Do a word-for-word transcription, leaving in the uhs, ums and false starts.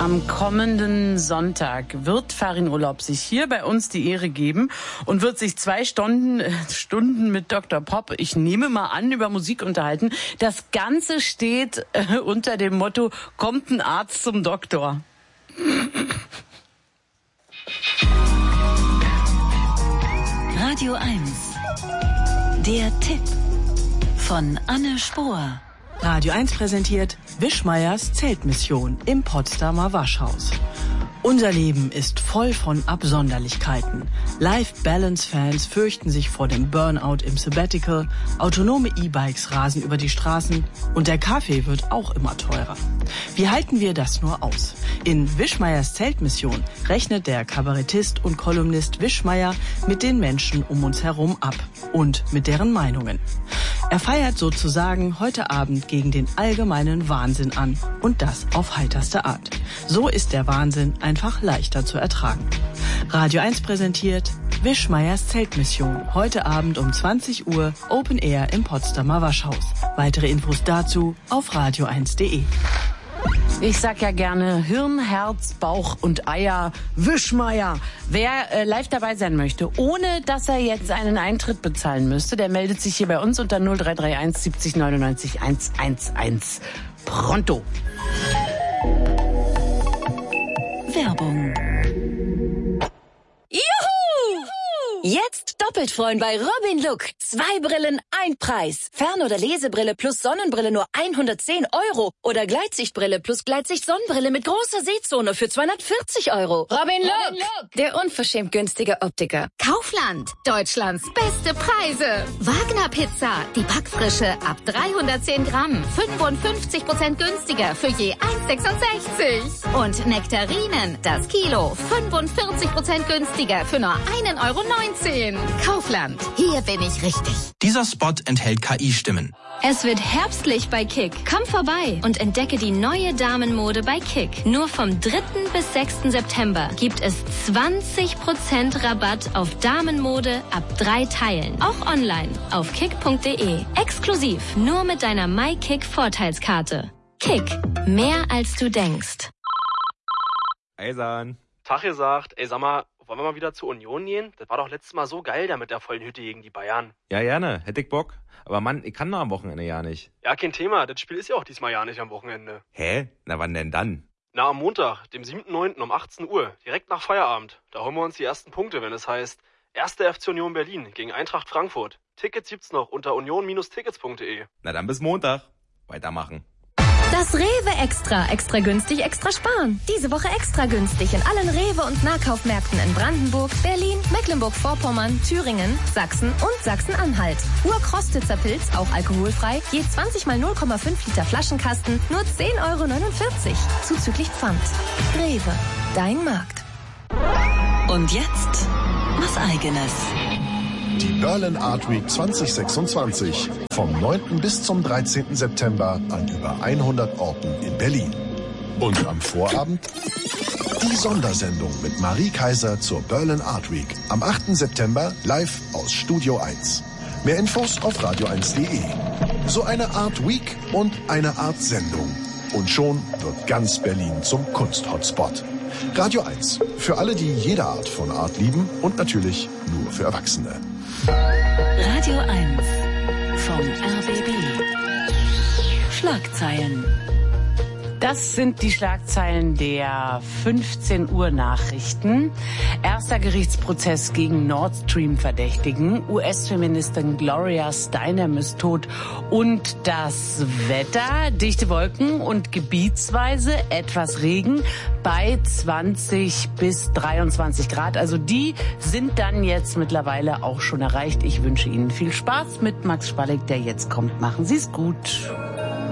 Am kommenden Sonntag wird Farin Urlaub sich hier bei uns die Ehre geben und wird sich zwei Stunden, äh, Stunden mit Doktor Pop, ich nehme mal an, über Musik unterhalten. Das Ganze steht äh, unter dem Motto, kommt ein Arzt zum Doktor. Radio eins. Der Tipp von Anne Spohr. Radio eins präsentiert Wischmeiers Zeltmission im Potsdamer Waschhaus. Unser Leben ist voll von Absonderlichkeiten. Life-Balance-Fans fürchten sich vor dem Burnout im Sabbatical, autonome E-Bikes rasen über die Straßen und der Kaffee wird auch immer teurer. Wie halten wir das nur aus? In Wischmeiers Zeltmission rechnet der Kabarettist und Kolumnist Wischmeier mit den Menschen um uns herum ab und mit deren Meinungen. Er feiert sozusagen heute Abend gegen den allgemeinen Wahnsinn an und das auf heiterste Art. So ist der Wahnsinn einfach leichter zu ertragen. Radio eins präsentiert Wischmeiers Zeltmission. Heute Abend um zwanzig Uhr Open Air im Potsdamer Waschhaus. Weitere Infos dazu auf radio eins punkt de. Ich sag ja gerne Hirn, Herz, Bauch und Eier, Wischmeier. Wer äh, live dabei sein möchte, ohne dass er jetzt einen Eintritt bezahlen müsste, der meldet sich hier bei uns unter null drei drei eins siebzig neunundneunzig hunderteins. Pronto. Werbung. Juhu! Jetzt doppelt freuen bei Robin Look. Zwei Brillen, ein Preis. Fern- oder Lesebrille plus Sonnenbrille nur hundertzehn Euro. Oder Gleitsichtbrille plus Gleitsicht-Sonnenbrille mit großer Sehzone für zweihundertvierzig Euro. Robin Look, der unverschämt günstige Optiker. Kaufland, Deutschlands beste Preise. Wagner Pizza, die Backfrische ab dreihundertzehn Gramm. fünfundfünfzig Prozent günstiger für je eins sechsundsechzig. Und Nektarinen, das Kilo, fünfundvierzig Prozent günstiger für nur ein Euro neunzehn. Kaufland, hier bin ich richtig. Dieser Spot enthält K I-Stimmen. Es wird herbstlich bei Kick. Komm vorbei und entdecke die neue Damenmode bei Kick. Nur vom dritten bis sechsten September gibt es zwanzig Prozent Rabatt auf Damenmode ab drei Teilen. Auch online auf kick punkt de. Exklusiv nur mit deiner MyKick-Vorteilskarte. Kick. Mehr als du denkst. Eisan. Tag gesagt, ey sag mal, wollen wir mal wieder zur Union gehen? Das war doch letztes Mal so geil da mit der vollen Hütte gegen die Bayern. Ja, gerne. Hätte ich Bock. Aber Mann, ich kann doch am Wochenende ja nicht. Ja, kein Thema. Das Spiel ist ja auch diesmal ja nicht am Wochenende. Hä? Na, wann denn dann? Na, am Montag, dem siebten neunten um achtzehn Uhr. Direkt nach Feierabend. Da holen wir uns die ersten Punkte, wenn es heißt erster F C Union Berlin gegen Eintracht Frankfurt. Tickets gibt's noch unter union Tickets punkt de. Na dann bis Montag. Weitermachen. Das Rewe Extra. Extra günstig, extra sparen. Diese Woche extra günstig in allen Rewe- und Nahkaufmärkten in Brandenburg, Berlin, Mecklenburg-Vorpommern, Thüringen, Sachsen und Sachsen-Anhalt. Urkrostitzer Pilz, auch alkoholfrei, je zwanzig mal null Komma fünf Liter Flaschenkasten, nur zehn Euro neunundvierzig. Zuzüglich Pfand. Rewe, dein Markt. Und jetzt was Eigenes. Die Berlin Art Week zwanzig sechsundzwanzig. Vom neunten bis zum dreizehnten September an über hundert Orten in Berlin. Und am Vorabend die Sondersendung mit Marie Kaiser zur Berlin Art Week. Am achten September live aus Studio eins. Mehr Infos auf radio eins punkt de. So eine Art Week und eine Art Sendung. Und schon wird ganz Berlin zum Kunst-Hotspot. Radio eins. Für alle, die jede Art von Art lieben und natürlich nur für Erwachsene. Radio eins vom R B B. Schlagzeilen. Das sind die Schlagzeilen der fünfzehn Uhr Nachrichten. Erster Gerichtsprozess gegen Nord Stream Verdächtigen. U S-Feministin Gloria Steinem ist tot. Und das Wetter, dichte Wolken und gebietsweise etwas Regen bei zwanzig bis dreiundzwanzig Grad. Also die sind dann jetzt mittlerweile auch schon erreicht. Ich wünsche Ihnen viel Spaß mit Max Spalleck, der jetzt kommt. Machen Sie es gut.